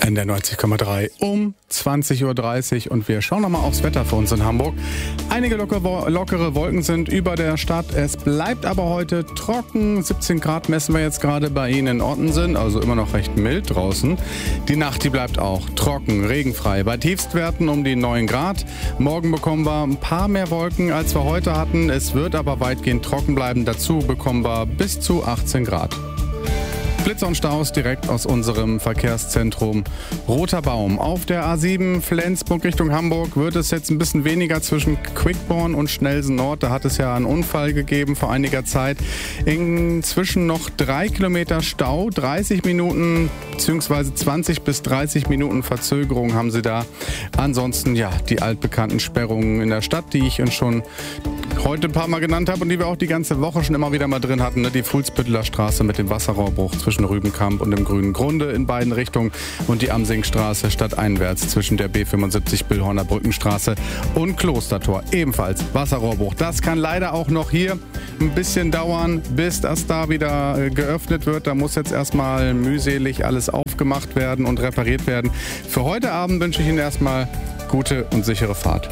NDR 90,3 um 20.30 Uhr und wir schauen nochmal aufs Wetter für uns in Hamburg. Einige lockere Wolken sind über der Stadt. Es bleibt aber heute trocken. 17 Grad messen wir jetzt gerade bei Ihnen in Ottensen, also immer noch recht mild draußen. Die Nacht, die bleibt auch trocken, regenfrei. Bei Tiefstwerten um die 9 Grad. Morgen bekommen wir ein paar mehr Wolken, als wir heute hatten. Es wird aber weitgehend trocken bleiben. Dazu bekommen wir bis zu 18 Grad. Blitzer und Staus direkt aus unserem Verkehrszentrum Roter Baum. Auf der A7 Flensburg Richtung Hamburg wird es jetzt ein bisschen weniger zwischen Quickborn und Schnellsen Nord. Da hat es ja einen Unfall gegeben vor einiger Zeit. Inzwischen noch 3 Kilometer Stau, 30 Minuten bzw. 20 bis 30 Minuten Verzögerung haben sie da. Ansonsten ja, die altbekannten Sperrungen in der Stadt, die ich uns schon heute ein paar Mal genannt habe und die wir auch die ganze Woche schon immer wieder mal drin hatten. Ne? Die Fuhlsbütteler Straße mit dem Wasserrohrbruch zwischen Rübenkamp und dem Grünen Grunde in beiden Richtungen und die Amsingstraße stadteinwärts zwischen der B75 Billhorner Brückenstraße und Klostertor. Ebenfalls Wasserrohrbruch. Das kann leider auch noch hier ein bisschen dauern, bis das da wieder geöffnet wird. Da muss jetzt erstmal mühselig alles aufgemacht werden und repariert werden. Für heute Abend wünsche ich Ihnen erstmal gute und sichere Fahrt.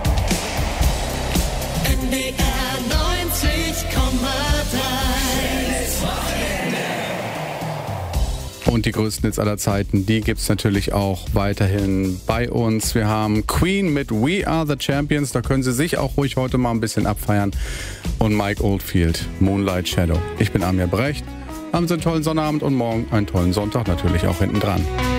Und die größten Hits aller Zeiten, die gibt's natürlich auch weiterhin bei uns. Wir haben Queen mit We Are the Champions, da können Sie sich auch ruhig heute mal ein bisschen abfeiern. Und Mike Oldfield, Moonlight Shadow. Ich bin Amir Brecht. Haben Sie einen tollen Sonnabend und morgen einen tollen Sonntag natürlich auch hinten dran.